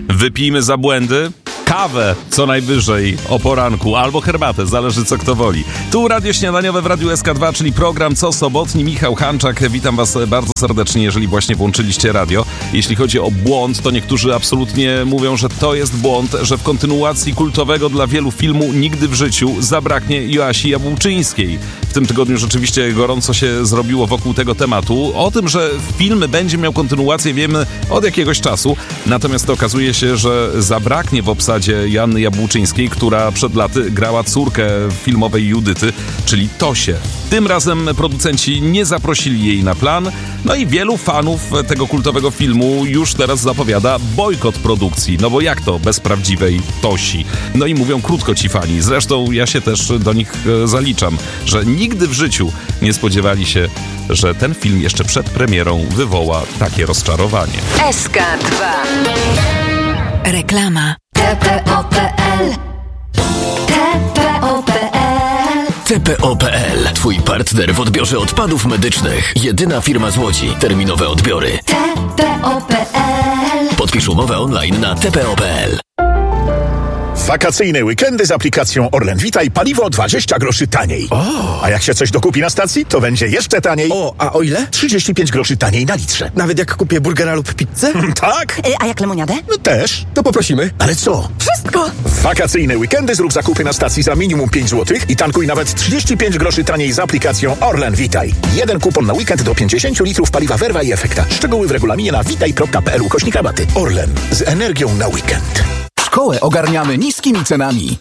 Wypijmy za błędy. Kawę co najwyżej o poranku, albo herbatę, zależy co kto woli. Tu Radio Śniadaniowe w Radiu SK2, czyli program co sobotni. Michał Hanczak, witam was bardzo serdecznie, jeżeli właśnie włączyliście radio. Jeśli chodzi o błąd, to niektórzy absolutnie mówią, że to jest błąd, że w kontynuacji kultowego dla wielu filmu Nigdy w życiu zabraknie Joasi Jabłczyńskiej. W tym tygodniu rzeczywiście gorąco się zrobiło wokół tego tematu. O tym, że film będzie miał kontynuację, wiemy od jakiegoś czasu. Natomiast okazuje się, że zabraknie w obsadzie Joanny Jabłczyńskiej, która przed laty grała córkę filmowej Judyty, czyli Tosię. Tym razem producenci nie zaprosili jej na plan, no i wielu fanów tego kultowego filmu już teraz zapowiada bojkot produkcji. No bo jak to bez prawdziwej Tosi? No i mówią krótko ci fani. Zresztą ja się też do nich zaliczam, że nigdy w życiu nie spodziewali się, że ten film jeszcze przed premierą wywoła takie rozczarowanie. SK2. Reklama. TPO.pl TPO.pl TPO.pl. Twój partner w odbiorze odpadów medycznych. Jedyna firma z Łodzi. Terminowe odbiory. TPO.pl Podpisz umowę online na TPO.pl. Wakacyjne weekendy z aplikacją Orlen Witaj, paliwo 20 groszy taniej. A jak się coś dokupi na stacji, to będzie jeszcze taniej. A o ile? 35 groszy taniej na litrze. Nawet jak kupię burgera lub pizzę? Tak? A jak lemoniadę? No też. To poprosimy. Ale co? Wszystko! W wakacyjne weekendy zrób zakupy na stacji za minimum 5 zł i tankuj nawet 35 groszy taniej z aplikacją Orlen Witaj. Jeden kupon na weekend do 50 litrów paliwa Verva i Efekta. Szczegóły w regulaminie na witaj.pl/rabaty. Orlen. Z energią na weekend. Szkołę ogarniamy niskimi cenami.